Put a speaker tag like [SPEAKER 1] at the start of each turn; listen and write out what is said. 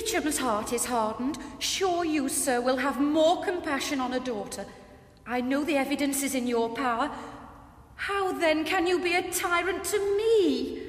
[SPEAKER 1] Beecham's heart is hardened, sure you, sir, will have more compassion on a daughter. I know the evidence is in your power. How then can you be a tyrant to me?